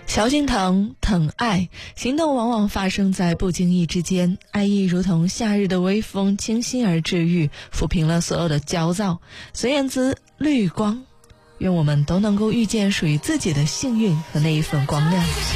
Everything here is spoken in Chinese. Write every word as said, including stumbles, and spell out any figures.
小心疼，疼爱，行动往往发生在不经意之间，爱意如同夏日的微风，清新而治愈，抚平了所有的焦躁。孙燕姿，绿光，愿我们都能够遇见属于自己的幸运和那一份光亮。